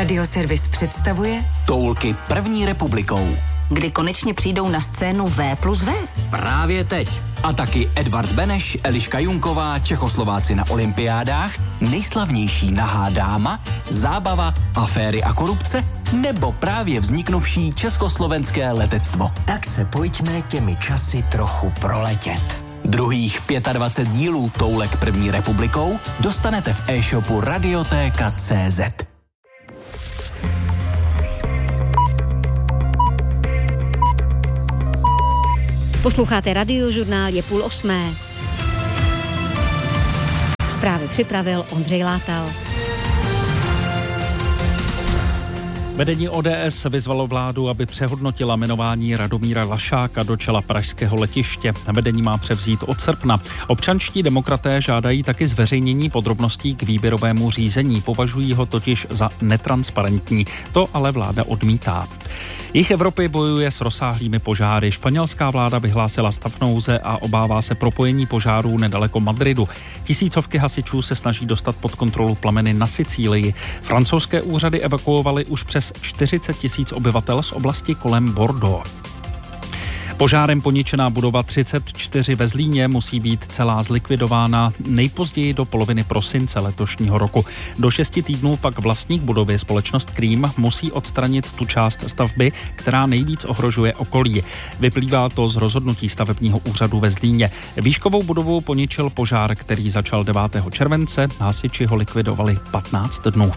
Radioservis představuje Toulky první republikou. Kdy konečně přijdou na scénu V+V? Právě teď. A taky Edvard Beneš, Eliška Junková, Čechoslováci na olympiádách, nejslavnější nahá dáma, zábava, aféry a korupce, nebo právě vzniknuvší československé letectvo. Tak se pojďme těmi časy trochu proletět. Druhých 25 dílů Toulek první republikou dostanete v e-shopu Radiotéka.cz. Posloucháte Radiožurnál, je 7:30. Zprávy připravil Ondřej Látal. Vedení ODS vyzvalo vládu, aby přehodnotila jmenování Radomíra Lašáka do čela pražského letiště. Vedení má převzít od srpna. Občanští demokraté žádají taky zveřejnění podrobností k výběrovému řízení. Považují ho totiž za netransparentní. To ale vláda odmítá. Jih Evropy bojuje s rozsáhlými požáry. Španělská vláda vyhlásila stav nouze a obává se propojení požárů nedaleko Madridu. Tisícovky hasičů se snaží dostat pod kontrolu plameny na Sicílii. Francouzské úřady evakuovaly už přes 40 000 obyvatel z oblasti kolem Bordeaux. Požárem poničená budova 34 ve Zlíně musí být celá zlikvidována nejpozději do poloviny prosince letošního roku. Do 6 týdnů pak vlastník budovy společnost Krím musí odstranit tu část stavby, která nejvíc ohrožuje okolí. Vyplývá to z rozhodnutí stavebního úřadu ve Zlíně. Výškovou budovu poničil požár, který začal 9. července. Hasiči ho likvidovali 15 dnů.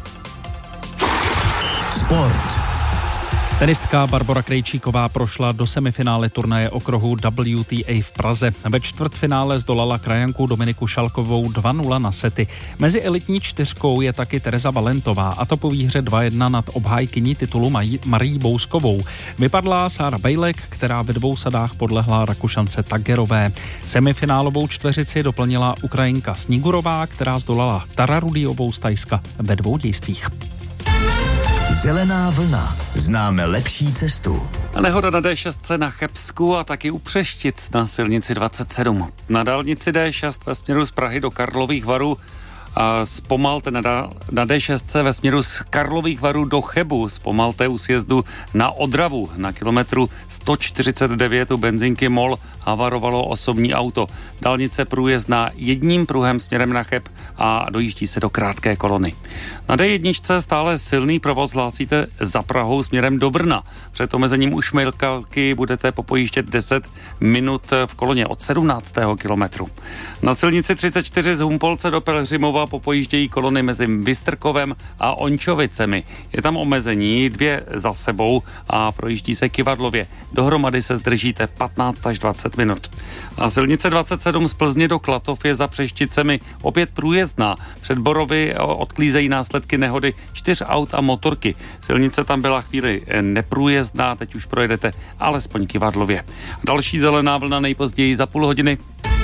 Sport. Tenistka Barbora Krejčíková prošla do semifinále turnaje okruhu WTA v Praze. Ve čtvrtfinále zdolala krajanku Dominiku Šalkovou 2-0 na sety. Mezi elitní čtyřkou je taky Tereza Valentová, a to po výhře 2-1 nad obhájkyní titulu Marii Bouskovou. Vypadla Sára Bejlek, která ve 2 sadách podlehla Rakušance Tagerové. Semifinálovou čtveřici doplnila Ukrajinka Snigurová, která zdolala Tara Rudiovou z Thajska ve 2 dějstvích. Zelená vlna. Známe lepší cestu. Nehoda na D6 na Chebsku a taky u Přeštic na silnici 27. Na dálnici D6 ve směru z Prahy do Karlových Varů zpomalte na D6 ve směru z Karlových Varů do Chebu. Zpomalte u sjezdu na Odravu. Na kilometru 149 u benzinky MOL havarovalo osobní auto. Dálnice průjezdná jedním pruhem směrem na Cheb a dojíždí se do krátké kolony. Na D1 stále silný provoz hlásíte za Prahou směrem do Brna. Před omezením u Šmejkalky budete popojíždět 10 minut v koloně od 17. kilometru. Na silnici 34 z Humpolce do Pelhřimova popojíždějí kolony mezi Vystrkovem a Ončovicemi. Je tam omezení 2 za sebou a projíždí se Kyvadlově. Dohromady se zdržíte 15 až 20 minut. A silnice 27 z Plzně do Klatov je za Přešticemi opět průjezdná. Před Borovy odklízejí následky nehody 4 aut a motorky. Silnice tam byla chvíli neprůjezdná, teď už projedete alespoň Kyvadlově. Další zelená vlna nejpozději za půl hodiny.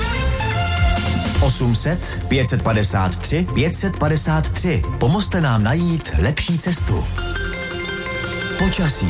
800 553 553. Pomozte nám najít lepší cestu. Počasí.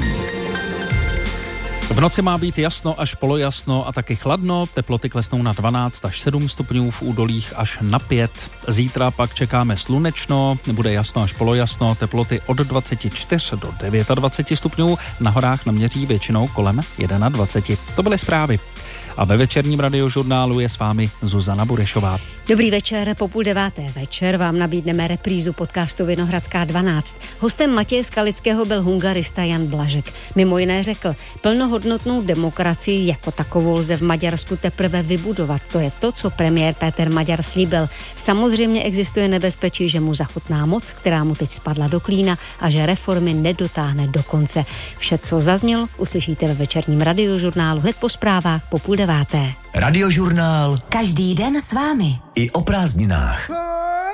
V noci má být jasno až polojasno a taky chladno, teploty klesnou na 12 až 7 stupňů, v údolích až na 5. Zítra pak čekáme slunečno, bude jasno až polojasno, teploty od 24 do 29 stupňů, na horách naměří většinou kolem 21. To byly zprávy. A ve večerním radiožurnálu je s vámi Zuzana Burešová. Dobrý večer, po 8:30 večer vám nabídneme reprízu podcastu Vinohradská 12. Hostem Matěje Skalického byl hungarista Jan Blažek. Mimo jiné řekl, plnohodnotnou demokracii jako takovou lze v Maďarsku teprve vybudovat. To je to, co premiér Péter Maďar slíbil. Samozřejmě existuje nebezpečí, že mu zachutná moc, která mu teď spadla do klína a že reformy nedotáhne do konce. Vše, co zaznělo, uslyšíte ve večerním radiožurnálu hned po zprávách po 8:30. Radiožurnál. Každý den s vámi. I o prázdninách.